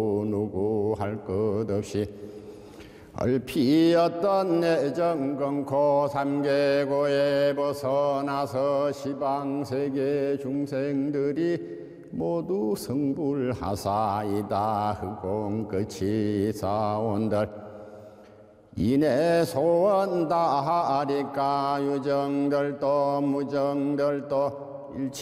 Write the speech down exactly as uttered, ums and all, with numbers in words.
누구 할 것 없이 얼피었던 내정 끊고 삼계고에 벗어나서 시방세계 중생들이 모두 성불하사이다. 흑공 끝이 사온들 이내 소원 다하리까 유정들도 무정들도 일체